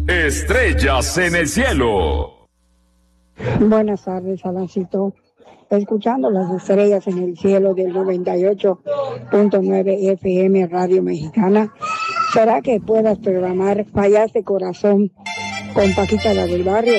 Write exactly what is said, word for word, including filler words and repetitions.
Estrellas en el cielo. Buenas tardes, Alancito. Escuchando las estrellas en el cielo del noventa y ocho punto nueve F M Radio Mexicana. ¿Será que puedas programar Fallaste Corazón con Paquita la del Barrio?